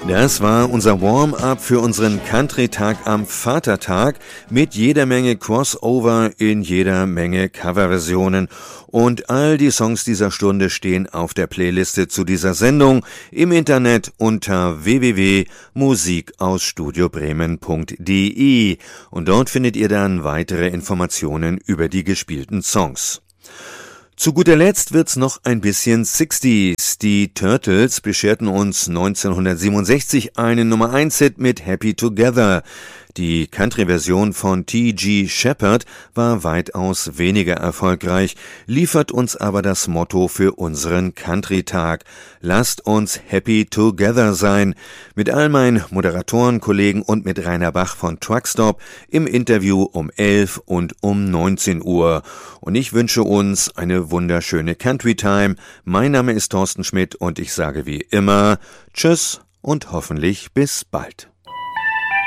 Das war unser Warm-up für unseren Country-Tag am Vatertag mit jeder Menge Crossover in jeder Menge Coverversionen. Und all die Songs dieser Stunde stehen auf der Playliste zu dieser Sendung im Internet unter www.musikausstudiobremen.de. Und dort findet ihr dann weitere Informationen über die gespielten Songs. Zu guter Letzt wird's noch ein bisschen 60s. Die Turtles bescherten uns 1967 einen Nummer-1-Hit mit Happy Together. Die Country-Version von T.G. Sheppard war weitaus weniger erfolgreich, liefert uns aber das Motto für unseren Country-Tag. Lasst uns happy together sein. Mit all meinen Moderatorenkollegen und mit Rainer Bach von Truckstop im Interview um 11 und um 19 Uhr. Und ich wünsche uns eine wunderschöne Country-Time. Mein Name ist Thorsten Schmidt und ich sage wie immer Tschüss und hoffentlich bis bald.